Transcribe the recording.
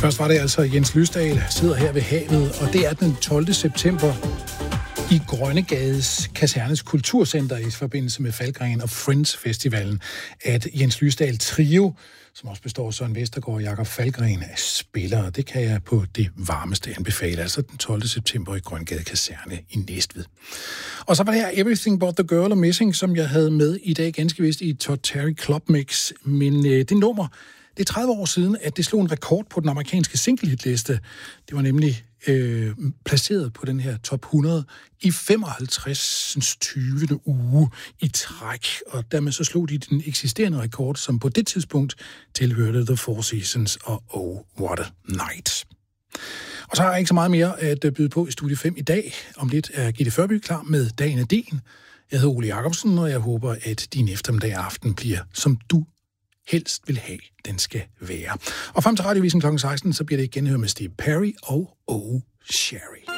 Først var det altså Jens Lysdal, sidder her ved havet, og det er den 12. september i Grønnegades Kasernes Kulturcenter i forbindelse med Falkringen og Friends Festivalen, at Jens Lysdal Trio, som også består af Søren Vestergaard og Jakob Falkringen, spiller. Det kan jeg på det varmeste anbefale, altså den 12. september i Grønnegade Kaserne i Næstved. Og så var det her Everything But The Girl og Missing, som jeg havde med i dag ganske vist i Todd Terry Club Mix. Men det nummer, det er 30 år siden, at det slog en rekord på den amerikanske singlehitliste. Det var nemlig placeret på den her top 100 i 55. 20. uge i træk. Og dermed så slog de den eksisterende rekord, som på det tidspunkt tilhørte The Four Seasons og Oh, What a Night. Og så har jeg ikke så meget mere at byde på i Studie 5 i dag. Om lidt er Gitte Førby klar med Dagen af Din. Jeg hedder Ole Jacobsen, og jeg håber, at din eftermiddag aften bliver, som du helst vil have, den skal være. Og frem til radiovisen kl. 16, så bliver det igen her med Steve Perry og Oh Sherry.